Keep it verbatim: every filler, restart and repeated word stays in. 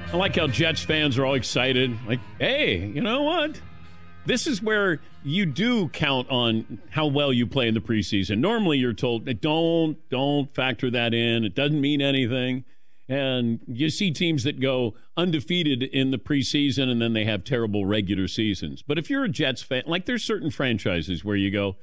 I like how Jets fans are all excited. Like, hey, you know what? This is where you do count on how well you play in the preseason. Normally, you're told, don't, don't factor that in. It doesn't mean anything. And you see teams that go undefeated in the preseason and then they have terrible regular seasons. But if you're a Jets fan, like there's certain franchises where you go,